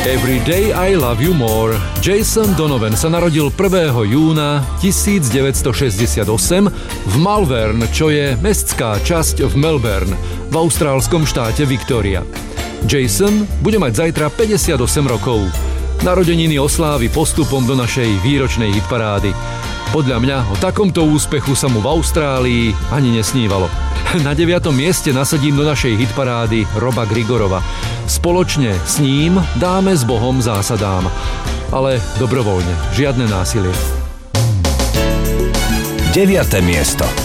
Every Day I Love You More. Jason Donovan sa narodil 1. júna 1968 v Malvern, čo je mestská časť v Melbourne, v austrálskom štáte Victoria. Jason bude mať zajtra 58 rokov. Narodeniny oslávi postupom do našej výročnej hitparády. Podľa mňa o takomto úspechu sa mu v Austrálii ani nesnívalo. Na 9. mieste nasadím do našej hitparády Roba Grigorova. Spoločne s ním dáme s Bohom zásadám. Ale dobrovoľne, žiadne násilie. 9. miesto.